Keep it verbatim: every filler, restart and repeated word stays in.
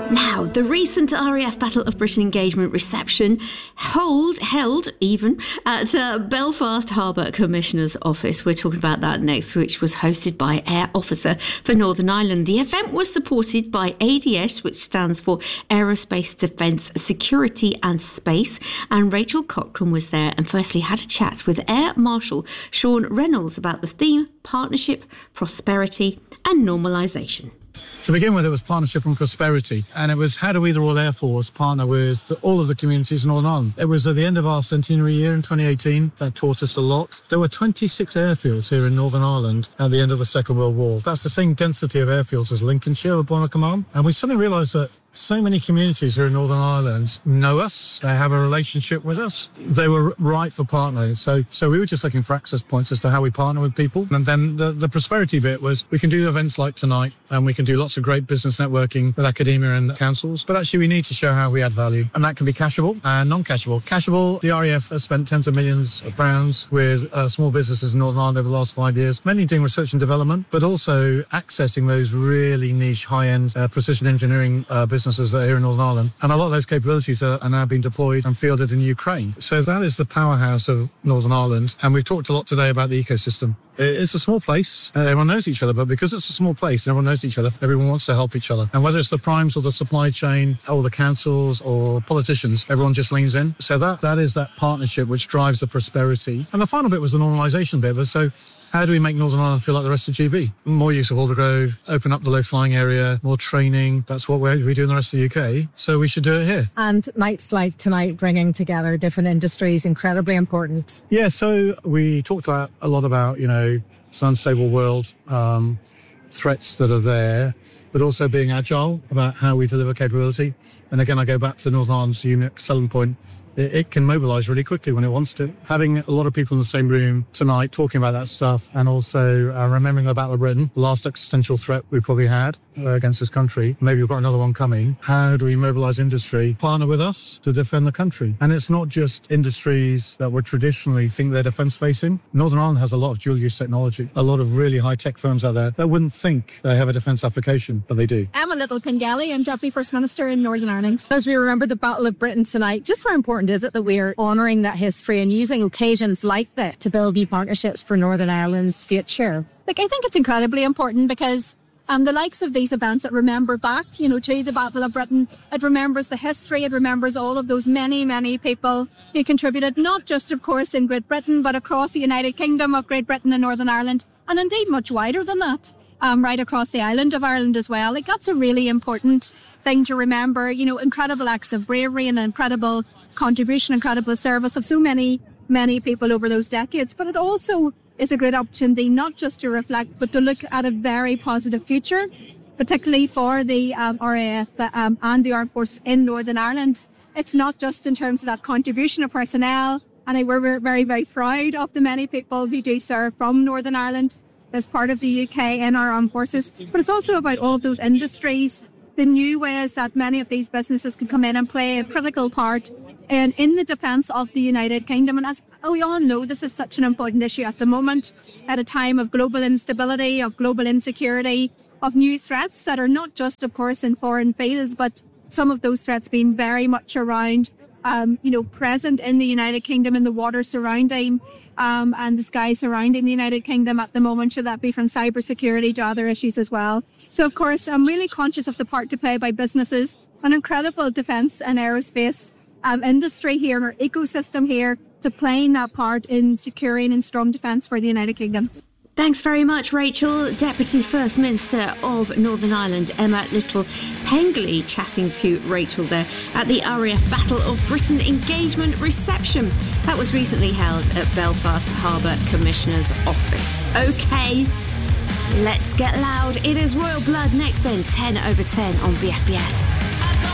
Now, the recent R A F Battle of Britain engagement reception hold, held even at uh, Belfast Harbour Commissioner's Office. We're talking about that next, which was hosted by Air Officer for Northern Ireland. The event was supported by A D S, which stands for Aerospace Defence Security and Space. And Rachel Cochrane was there and firstly had a chat with Air Marshal Sean Reynolds about the theme, partnership, prosperity and normalisation. To begin with, it was partnership and prosperity, and it was how do we, the Royal Air Force, partner with the, all of the communities in Northern Ireland. It was at the end of our centenary year in twenty eighteen. That taught us a lot. There were twenty-six airfields here in Northern Ireland at the end of the Second World War. That's the same density of airfields as Lincolnshire with Bonner Command. And we suddenly realised that so many communities here in Northern Ireland know us, they have a relationship with us. They were right for partnering. So so we were just looking for access points as to how we partner with people. And then the, the prosperity bit was we can do events like tonight and we can do lots of great business networking with academia and councils. But actually we need to show how we add value. And that can be cashable and non-cashable. Cashable, the R A F has spent tens of millions of pounds with uh, small businesses in Northern Ireland over the last five years, mainly doing research and development, but also accessing those really niche, high-end uh, precision engineering uh, businesses that are here in Northern Ireland. And a lot of those capabilities are, are now being deployed and fielded in Ukraine. So that is the powerhouse of Northern Ireland. And we've talked a lot today about the ecosystem. It's a small place. Uh, everyone knows each other, but because it's a small place and everyone knows each other, everyone wants to help each other. And whether it's the primes or the supply chain or the councils or politicians, everyone just leans in. So that that is that partnership which drives the prosperity. And the final bit was the normalisation bit. So how do we make Northern Ireland feel like the rest of G B? More use of Aldergrove, open up the low flying area, more training. That's what we do in the rest of the U K. So we should do it here. And nights like tonight, bringing together different industries, incredibly important. Yeah, so we talked a lot about, you know, it's an unstable world, um, threats that are there, but also being agile about how we deliver capability. And again, I go back to Northern Ireland's unique selling point. It can mobilise really quickly when it wants to. Having a lot of people in the same room tonight talking about that stuff and also uh, remembering the Battle of Britain, the last existential threat we probably had uh, against this country. Maybe we've got another one coming. How do we mobilise industry, partner with us to defend the country? And it's not just industries that would traditionally think they're defence-facing. Northern Ireland has a lot of dual-use technology, a lot of really high-tech firms out there that wouldn't think they have a defence application, but they do. Emma Little-Pengelly, I'm Deputy First Minister in Northern Ireland. As we remember the Battle of Britain tonight, just how important is it that we are honouring that history and using occasions like that to build new partnerships for Northern Ireland's future? Like, I think it's incredibly important because um, the likes of these events that remember back, you know, to the Battle of Britain, it remembers the history, it remembers all of those many, many people who contributed, not just, of course, in Great Britain, but across the United Kingdom of Great Britain and Northern Ireland, and indeed much wider than that. Um, right across the island of Ireland as well. Like, that's a really important thing to remember. You know, incredible acts of bravery and incredible contribution, incredible service of so many, many people over those decades. But it also is a great opportunity not just to reflect, but to look at a very positive future, particularly for the um, R A F um, and the Armed Force in Northern Ireland. It's not just in terms of that contribution of personnel, and I, we're very, very proud of the many people who do serve from Northern Ireland as part of the U K in our armed forces, but it's also about all of those industries, the new ways that many of these businesses can come in and play a critical part in, in the defence of the United Kingdom. And as we all know, this is such an important issue at the moment, at a time of global instability, of global insecurity, of new threats that are not just, of course, in foreign fields, but some of those threats being very much around, um, you know, present in the United Kingdom, in the water surrounding Um, and the sky surrounding the United Kingdom at the moment, should that be from cybersecurity to other issues as well. So, of course, I'm really conscious of the part to play by businesses, an incredible defence and aerospace um, industry here, and our ecosystem here, to playing that part in securing and strong defence for the United Kingdom. Thanks very much, Rachel. Deputy First Minister of Northern Ireland, Emma Little-Pengelly, chatting to Rachel there at the R A F Battle of Britain engagement reception. That was recently held at Belfast Harbour Commissioner's Office. OK, let's get loud. It is Royal Blood next then, ten over ten on B F B S.